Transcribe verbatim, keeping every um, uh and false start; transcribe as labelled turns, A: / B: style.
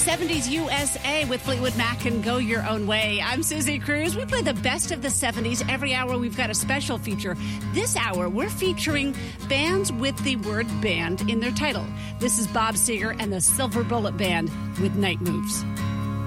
A: seventies U S A with Fleetwood Mac and Go Your Own Way. I'm Susie Cruz. We play the best of the seventies. Every hour we've got a special feature. This hour we're featuring bands with the word band in their title. This is Bob Seger and the Silver Bullet Band with Night Moves.